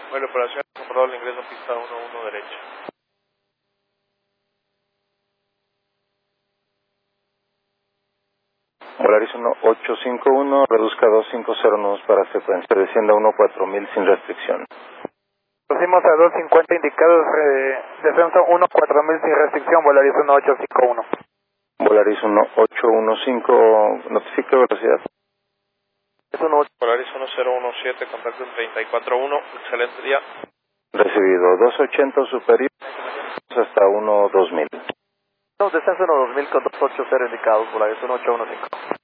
Bueno, operación, control, ingreso, pista 1-1 derecha. Volaris 1851, reduzca 250 nudos para secuencia, descienda 14000 sin restricción. Pusimos a 250 indicados, descenso 14000 sin restricción, Volaris 1851. Volaris 1815, notifique velocidad. Es 18. Volaris 1017, contacto en 34-1, excelente día. Recibido 280 superior hasta 12000. No, descenso 12000 con 280 indicados, Volaris 1815.